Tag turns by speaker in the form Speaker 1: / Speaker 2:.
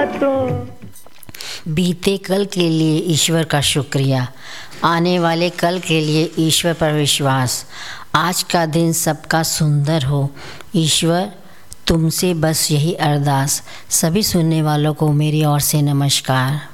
Speaker 1: बातों।
Speaker 2: बीते कल के लिए ईश्वर का शुक्रिया, आने वाले कल के लिए ईश्वर पर विश्वास। आज का दिन सबका सुंदर हो, ईश्वर तुमसे बस यही अरदास। सभी सुनने वालों को मेरी ओर से नमस्कार।